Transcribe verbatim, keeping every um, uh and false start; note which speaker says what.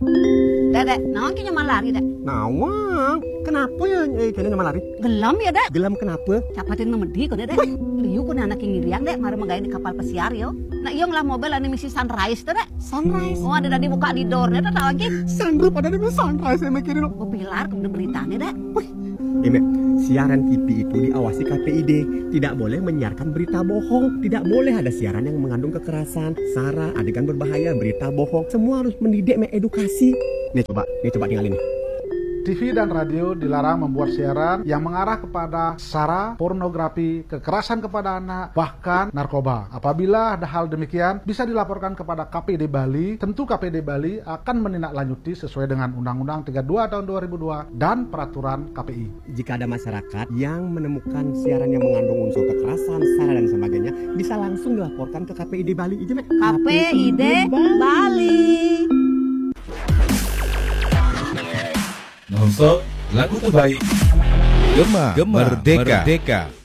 Speaker 1: Dek, dek, nawang kayaknya malari, dek.
Speaker 2: Nawang, kenapa ya eh, kayaknya malari?
Speaker 1: Gelam ya, dek.
Speaker 2: Gelam kenapa?
Speaker 1: Capatin memedi kok, dek. Liu kok anak yang ngiriang, dek. Mari menggain di kapal pesiar, yo. Nah, iyo ngelah mobil ane misi Sunrise, dek.
Speaker 2: Sunrise?
Speaker 1: Oh, ada tadi buka di door-nya, dek, lagi.
Speaker 2: Sanggup ada di Sunrise, saya mikirin.
Speaker 1: Oh, pilar, kemudian beritanya, dek. Wih.
Speaker 2: Ini, siaran T V itu diawasi K P I D. Tidak boleh menyiarkan berita bohong. Tidak boleh ada siaran yang mengandung kekerasan, sara, adegan berbahaya, berita bohong. Semua harus mendidik, mengedukasi. Nih coba, nih coba tinggalin nih.
Speaker 3: T V dan radio dilarang membuat siaran yang mengarah kepada sara, pornografi, kekerasan kepada anak, bahkan narkoba. Apabila ada hal demikian, bisa dilaporkan kepada K P I D Bali. Tentu K P I D Bali akan menindaklanjuti sesuai dengan Undang-Undang tiga puluh dua tahun dua ribu dua dan peraturan K P I.
Speaker 2: Jika ada masyarakat yang menemukan siaran yang mengandung unsur kekerasan, sara dan sebagainya, bisa langsung dilaporkan ke K P I D Bali. Ijin,
Speaker 1: K P I D Bali.
Speaker 4: Nonstop lagu terbaik. Gema, Gema Merdeka. Merdeka.